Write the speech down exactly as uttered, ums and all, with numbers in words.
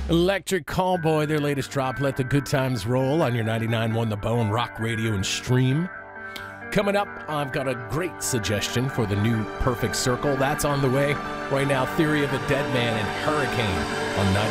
Electric Callboy, their latest drop, Let the Good Times Roll on your ninety-nine point one The Bone, Rock Radio, and Stream. Coming up, I've got a great suggestion for the new Perfect Circle. That's on the way. Right now, Theory of a Dead Man and Hurricane on ninety.